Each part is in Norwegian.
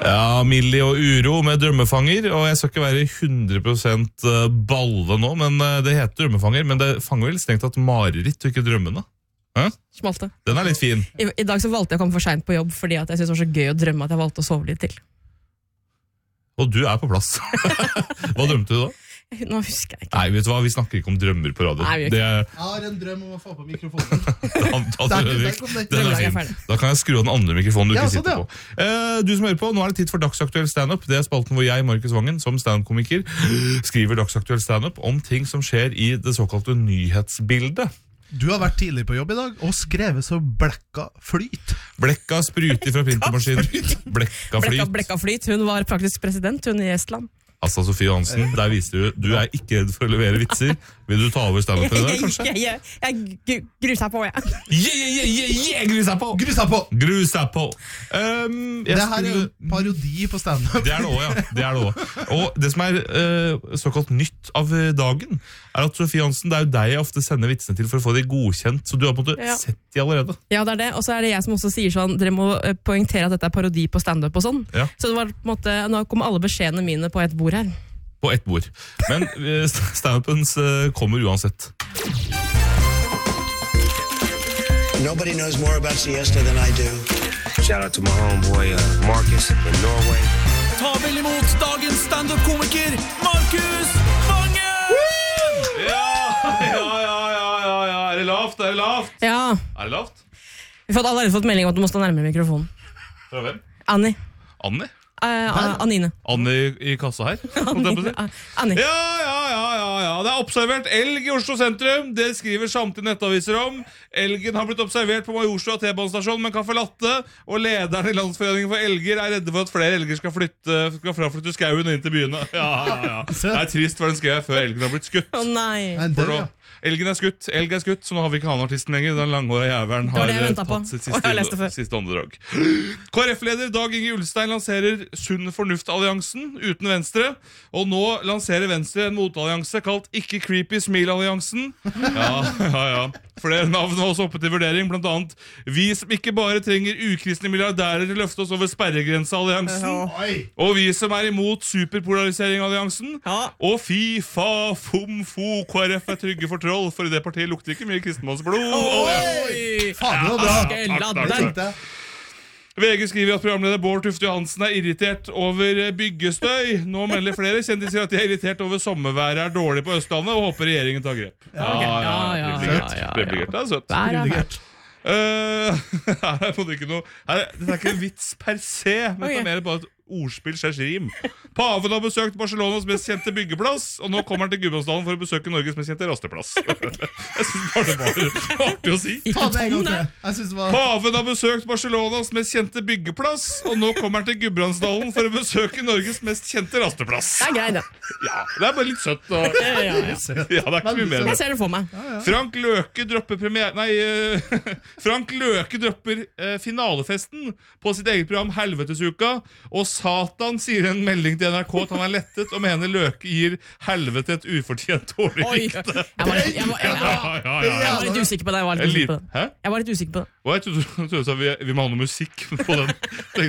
Ja, Millie og Uro med Drømmefanger, og jeg skal ikke være 100% balle nå, men det heter Drømmefanger, men det fanger vel strengt tatt mareritt og ikke drømmene. Smalte. Den litt fin. I dag så valgte jeg å komme for sent på jobb, fordi at jeg synes det var så gøy å drømme at jeg valgte å sove litt til. Og du på plass. Hva drømte du da? Nå husker jeg ikke. Nei, vet du hva, vi snakker ikke om drømmer på radio. Nei, Jeg har en drøm om å få på mikrofonen. Da kan jeg skru av den andre mikrofonen du ikke sånn, sitter på. Du som hører på, nå det tid for Dagsaktuell stand-up. Det spalten hvor jeg, Markus Vangen, som stand-komiker, skriver Dagsaktuell stand-up om ting som skjer i det såkalte nyhetsbildet. Du har vært tidlig på jobb i dag og skrevet så blekka flyt. Blekka spruter fra printermaskinen. Blekka flyt. Blekka flyt. Hun var praktisk president, hun I Estland. Asta Sofie Hansen, der viste du ikke redd for å levere vitser. Vil du ta over stand-up i dag, kanskje? Jeg gruser på, jeg. Gruser på! Gruser på! Det her parodi på stand-up. Det det også. Og det som såkalt nytt av dagen, at Sofie Hansen, det jo deg jeg ofte sender vitsene til for å få de godkjent, så du har på en måte sett de allerede. Ja, det det, og så det jeg som også sier sånn, dere må poengtere at dette parodi på stand-up og sånn. Ja. Så det var på en måte, nå kom alle beskjedene mine på et bord her. På ett bord. Men stand-upens kommer uansett. Nobody knows more about siesta than I do. Shout out to my homeboy Marcus in Norway. Ta vel imot dagens stand-up-komiker, Markus Vangen! Ja. Det lavt? Ja. Det lavt? Vi har allerede fått melding om at du må stå nærmere mikrofonen. Fra hvem? Annie. Anine. Annie I kassa her? Annie. Ja. Det observert elg I Oslo sentrum. Det skriver samtidig nettaviser om. Elgen har blitt observert på Majorstua T-banestasjon, men kan forlatte. Og lederen I Landsforeningen for elger redde for at flere elger skal fraflytte skauen inn til byene. Ja. Det trist for den skrev før elgen har blitt skutt. Nei. Elgen skutt, så nå har vi ikke han artisten lenger. Den langhårede jæveren har tatt sitt siste åndedrag. KrF-leder Dag Inge Ulstein lanserer Sunn Fornuft-alliansen uten Venstre, og nå lanserer Venstre en motallianse kalt Ikke Creepy Smil-alliansen. Ja. Flere navn var også oppe til vurdering, blant annet Vi som ikke bare trenger ukristne milliardærer til å løfte oss over sperregrensealliansen, og Vi som imot superpolarisering-alliansen, og Fy, Fa, Fom, Fo, KrF trygge for troll, for I det partiet lukter ikke mye kristenmannsblod. Faen, det var bra. VG skriver at programleder Bård Tufte Johansen irritert over byggestøy. Nå melder flere kjendiser at de irritert over sommerværet dårlig på Østlandet, og håper regjeringen tar grep. Privilegert, det søtt. Her er det ikke noe det ikke en vits per se, men det mer bare et ordspill rim. Paven har besøkt Barcelonas mest kjente byggeplass, og nå kommer han til Gudbrandsdalen for å besøke Norges mest kjente rasteplass. Jeg synes bare det var artig å si. Paven har besøkt Barcelonas mest kjente byggeplass, og nå kommer han til Gudbrandsdalen for å besøke Norges mest kjente rasteplass. Det greit, det. Ja, det bare litt søtt. Og... Ja, det ikke mye mer. Jeg ser det for meg. Frank Løke dropper Frank Løke dropper finalefesten på sitt eget program Helvetesuka, og Satan sier en melding til NRK at han lettet og mener Løke gir helvete et ufortjent dårlig rykte. Jeg var litt usikker på det. Jeg var litt usikker på det. Jeg trodde vi må ha noe musikk på den.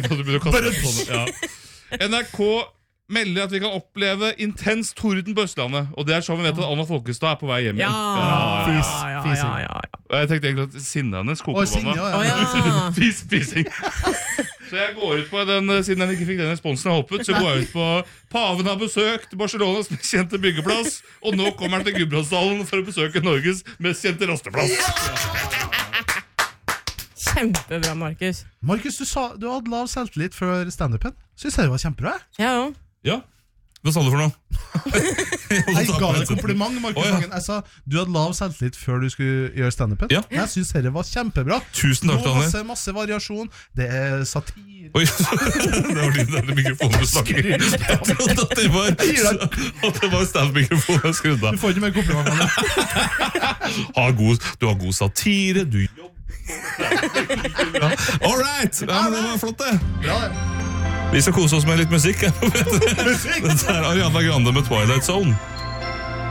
NRK melder at vi kan oppleve intens torden på Østlandet, og det sånn vi vet at Anna Folkestad på vei hjem igjen. Jeg tenkte egentlig at sinnet hennes koker på meg. Fising. Så jeg går ut på den, siden jeg ikke fikk den responsen jeg håpet, så går jeg ut på Paven har besøkt Barcelonas mest kjente byggeplass, og nå kommer han til Gudbrandsdalen for å besøke Norges mest kjente rasteplass. Kjempebra, Markus. Markus, du hadde lav selvtillit før stand-upen. Synes jeg det var kjempebra. Ja. Hva sa du for noe? Jeg ga deg kompliment, Markus Vangen. Jeg sa, du hadde lav selvtillit før du skulle gjøre stand-upen. Jeg synes det var kjempebra. Tusen takk, Daniel. Masse variasjon. Det satire. Oi, det var din mikrofonen du snakker. Jeg trodde at det var stand-mikrofonen jeg skrudde av. Du får ikke mer kompliment. Du har god satire, du jobber. All right, det var flott det. Bra det. Vi skal kose oss med litt musikk. Dette Ariana Grande med Twilight Zone.